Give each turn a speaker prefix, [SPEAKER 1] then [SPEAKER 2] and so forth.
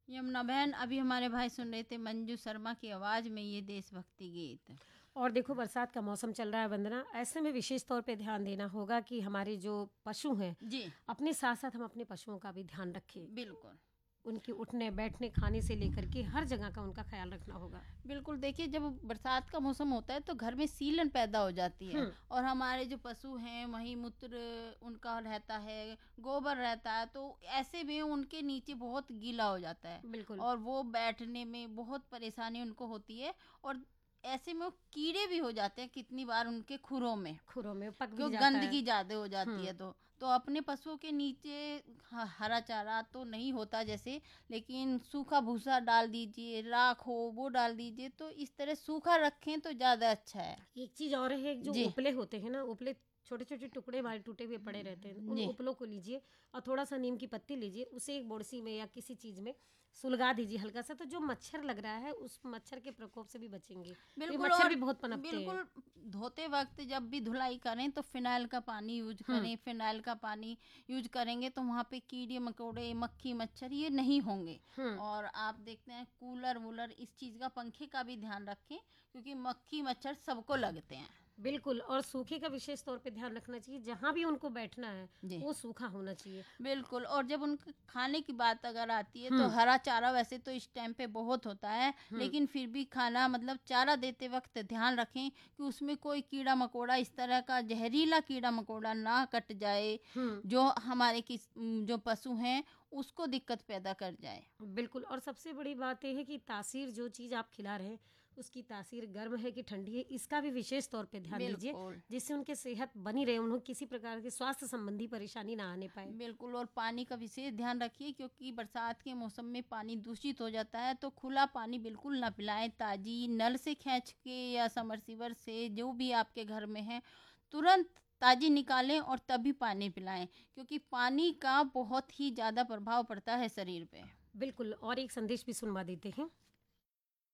[SPEAKER 1] यमुना बहन, अभी हमारे भाई सुन रहे थे मंजू शर्मा की आवाज में ये देशभक्ति गीत।
[SPEAKER 2] और देखो बरसात का मौसम चल रहा है वंदना, ऐसे में विशेष तौर पे ध्यान देना होगा कि हमारे जो पशु हैं
[SPEAKER 1] जी
[SPEAKER 2] अपने साथ साथ हम अपने पशुओं का भी ध्यान रखें।
[SPEAKER 1] बिल्कुल
[SPEAKER 2] उनके उठने बैठने खाने से लेकर के हर जगह का उनका ख्याल रखना होगा।
[SPEAKER 1] बिल्कुल। देखिए, जब बरसात का मौसम होता है तो घर में सीलन पैदा हो जाती है और हमारे जो पशु हैं वही मूत्र उनका रहता है, गोबर रहता है, तो ऐसे में उनके नीचे बहुत गीला हो जाता है
[SPEAKER 2] बिल्कुल।
[SPEAKER 1] और वो बैठने में बहुत परेशानी उनको होती है और ऐसे में वो कीड़े भी हो जाते हैं कितनी बार उनके खुरों में
[SPEAKER 2] पक भी
[SPEAKER 1] क्यों
[SPEAKER 2] जाता है।
[SPEAKER 1] गंदगी ज्यादा हो जाती है। तो अपने पशुओं के नीचे हरा चारा तो नहीं होता जैसे, लेकिन सूखा भूसा डाल दीजिए, राख हो वो डाल दीजिए, तो इस तरह सूखा रखें तो ज्यादा अच्छा है।
[SPEAKER 2] एक चीज और है, जो
[SPEAKER 1] जी
[SPEAKER 2] उपले होते हैं ना, उपले छोटे छोटे टुकड़े हमारे टूटे हुए पड़े रहते हैं, उन
[SPEAKER 1] जी
[SPEAKER 2] उपलों को लीजिए और थोड़ा सा नीम की पत्ती लीजिए, उसे एक बोड़सी में या किसी चीज में सुलगा दीजिए हल्का सा, तो जो मच्छर लग रहा है उस मच्छर के प्रकोप से भी बचेंगे। तो
[SPEAKER 1] बिल्कुल।
[SPEAKER 2] मच्छर
[SPEAKER 1] और
[SPEAKER 2] भी बहुत पनपते हैं।
[SPEAKER 1] बिल्कुल, धोते वक्त जब भी धुलाई करें तो फिनाइल का पानी यूज करें। फिनाइल का पानी यूज करेंगे तो वहाँ पे कीड़े मकोड़े मक्खी मच्छर ये नहीं होंगे। और आप देखते हैं कूलर वूलर इस चीज का, पंखे का भी ध्यान रखें क्योंकि मक्खी मच्छर सबको लगते हैं।
[SPEAKER 2] बिल्कुल। और सूखे का विशेष तौर पे ध्यान रखना चाहिए, जहाँ भी उनको बैठना है वो सूखा होना चाहिए।
[SPEAKER 1] बिल्कुल। और जब उनके खाने की बात अगर आती है तो हरा चारा वैसे तो इस टाइम पे बहुत होता है, लेकिन फिर भी खाना मतलब चारा देते वक्त ध्यान रखें कि उसमें कोई कीड़ा मकोड़ा इस तरह का जहरीला कीड़ा मकोड़ा ना कट जाए जो हमारे जो पशु हैं उसको दिक्कत पैदा कर जाए।
[SPEAKER 2] बिल्कुल। और सबसे बड़ी बात यह है कि तासीर जो चीज आप खिला रहे हैं उसकी तासीर गर्म है कि ठंडी है, इसका भी विशेष तौर पे ध्यान दीजिए, जिससे उनकी सेहत बनी रहे, उन्हें किसी प्रकार की स्वास्थ्य संबंधी परेशानी ना आने पाए।
[SPEAKER 1] बिल्कुल। और पानी का विशेष ध्यान रखिए क्योंकि बरसात के मौसम में पानी दूषित हो जाता है, तो खुला पानी बिल्कुल ना पिलाएं। ताजी नल से खींच के या समरसीवर से जो भी आपके घर में है तुरंत ताजी निकालें और तभी पानी पिलाएं क्योंकि पानी का बहुत ही ज़्यादा प्रभाव पड़ता है शरीर पे।
[SPEAKER 2] बिल्कुल। और एक संदेश भी सुनवा देते हैं।